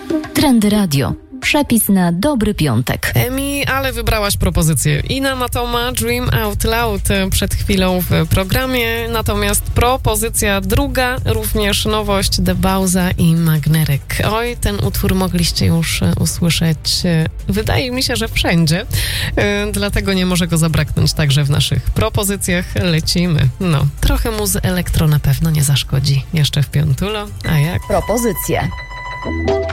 Trendy Radio. Przepis na dobry piątek. Emi, ale wybrałaś propozycję Ina Matoma, Dream Out Loud przed chwilą w programie. Natomiast propozycja druga, również nowość The Bauza i Magneryk. Oj, ten utwór mogliście już usłyszeć, wydaje mi się, że wszędzie. Dlatego nie może go zabraknąć także w naszych propozycjach. Lecimy. No, trochę muzy elektro na pewno nie zaszkodzi. Jeszcze w piątulo, a jak? Propozycje.